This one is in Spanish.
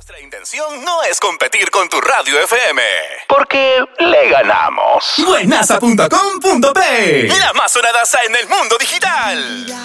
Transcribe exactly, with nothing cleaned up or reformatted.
Nuestra intención no es competir con tu radio F M, porque le ganamos. Buenaza punto com punto pe, la más sonadaza en el mundo digital.